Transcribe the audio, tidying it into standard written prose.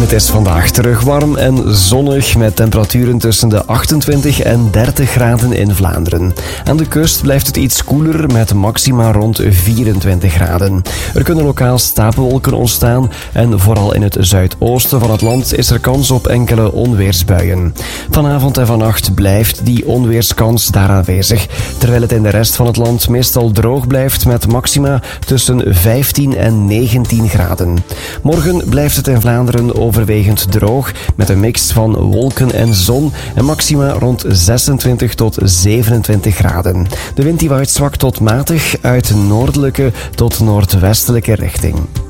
Het is vandaag terug warm en zonnig met temperaturen tussen de 28 en 30 graden in Vlaanderen. Aan de kust blijft het iets koeler met maxima rond 24 graden. Er kunnen lokaal stapelwolken ontstaan en vooral in het zuidoosten van het land is er kans op enkele onweersbuien. Vanavond en vannacht blijft die onweerskans daar aanwezig, terwijl het in de rest van het land meestal droog blijft met maxima tussen 15 en 19 graden. Morgen blijft het in Vlaanderen overwegend droog met een mix van wolken en zon en maxima rond 26 tot 27 graden. De wind die waait zwak tot matig uit noordelijke tot noordwestelijke richting.